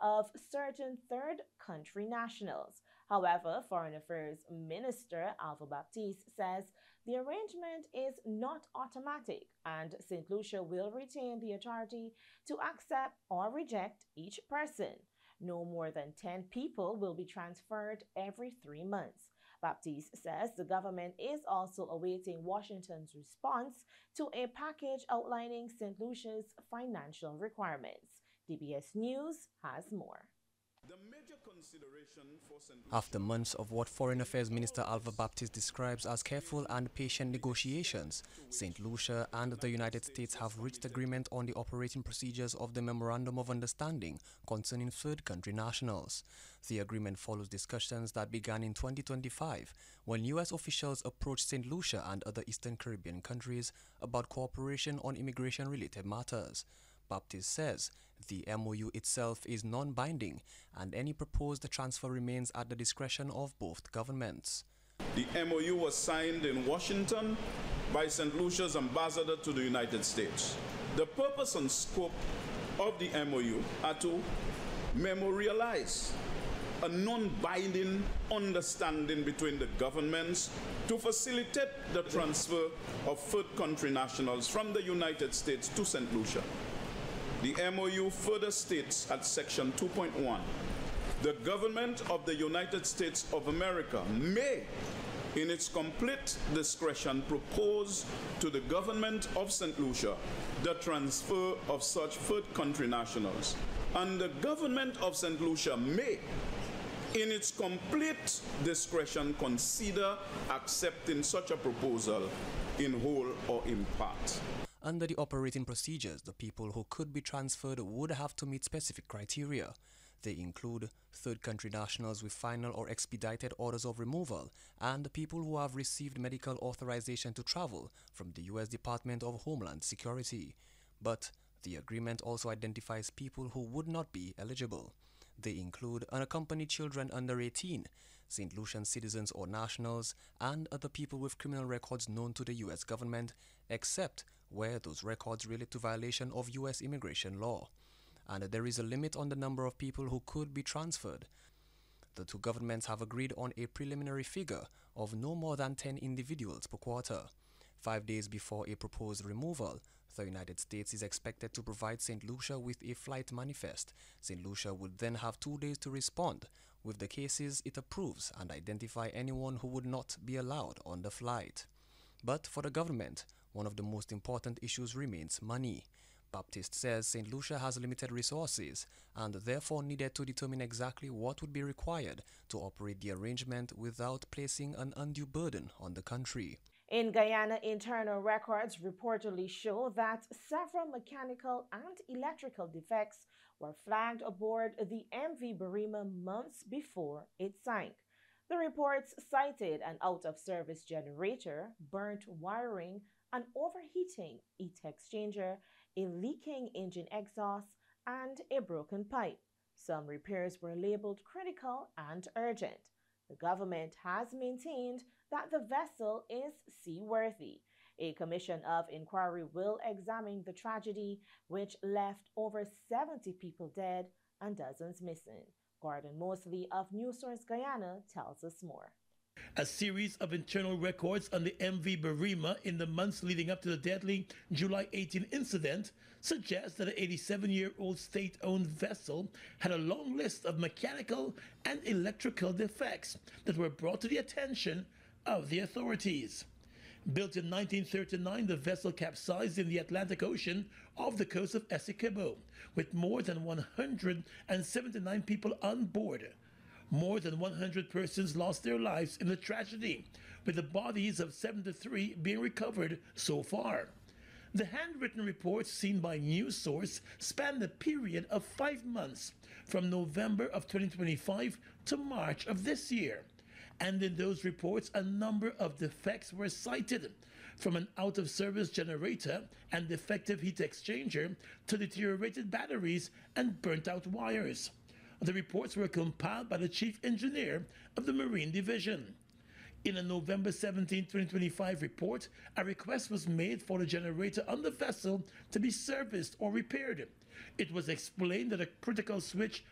of certain third country nationals. However, Foreign Affairs Minister Alva Baptiste says the arrangement is not automatic and St. Lucia will retain the authority to accept or reject each person. No more than 10 people will be transferred every 3 months. Baptiste says the government is also awaiting Washington's response to a package outlining St. Lucia's financial requirements. DBS News has more. The major consideration for St. Lucia. After months of what Foreign Affairs Minister Alva Baptiste describes as careful and patient negotiations, St. Lucia and the United States have reached agreement on the operating procedures of the Memorandum of Understanding concerning third country nationals. The agreement follows discussions that began in 2025 when U.S. officials approached St. Lucia and other Eastern Caribbean countries about cooperation on immigration-related matters. Baptiste says the MOU itself is non-binding and any proposed transfer remains at the discretion of both governments. The MOU was signed in Washington by St. Lucia's ambassador to the United States. The purpose and scope of the MOU are to memorialize a non-binding understanding between the governments to facilitate the transfer of third country nationals from the United States to St. Lucia. The MOU further states at Section 2.1, the government of the United States of America may, in its complete discretion, propose to the government of St. Lucia the transfer of such third country nationals. And the government of St. Lucia may, in its complete discretion, consider accepting such a proposal in whole or in part. Under the operating procedures, the people who could be transferred would have to meet specific criteria. They include third country nationals with final or expedited orders of removal and people who have received medical authorization to travel from the U.S. Department of Homeland Security. But the agreement also identifies people who would not be eligible. They include unaccompanied children under 18, St. Lucian citizens or nationals, and other people with criminal records known to the U.S. government, except where those records relate to violation of U.S. immigration law. And there is a limit on the number of people who could be transferred. The two governments have agreed on a preliminary figure of no more than 10 individuals per quarter. 5 days before a proposed removal, the United States is expected to provide St. Lucia with a flight manifest. St. Lucia would then have 2 days to respond with the cases it approves and identify anyone who would not be allowed on the flight. But for the government, one of the most important issues remains money. Baptiste says St. Lucia has limited resources and therefore needed to determine exactly what would be required to operate the arrangement without placing an undue burden on the country. In Guyana, internal records reportedly show that several mechanical and electrical defects were flagged aboard the MV Barima months before it sank. The reports cited an out-of-service generator, burnt wiring, an overheating heat exchanger, a leaking engine exhaust, and a broken pipe. Some repairs were labeled critical and urgent. The government has maintained that the vessel is seaworthy. A commission of inquiry will examine the tragedy, which left over 70 people dead and dozens missing. Gordon Mosley of NewsSource Guyana tells us more. A series of internal records on the MV Barima in the months leading up to the deadly July 18 incident suggests that an 87-year-old state-owned vessel had a long list of mechanical and electrical defects that were brought to the attention of the authorities. Built in 1939, the vessel capsized in the Atlantic Ocean off the coast of Essequibo, with more than 179 people on board. More than 100 persons lost their lives in the tragedy, with the bodies of 73 being recovered so far. The handwritten reports seen by NewsSource span the period of 5 months, from November of 2025 to March of this year. And in those reports, a number of defects were cited, from an out-of-service generator and defective heat exchanger to deteriorated batteries and burnt-out wires. The reports were compiled by the chief engineer of the Marine Division. In a November 17, 2025 report, a request was made for the generator on the vessel to be serviced or repaired. It was explained that a critical switch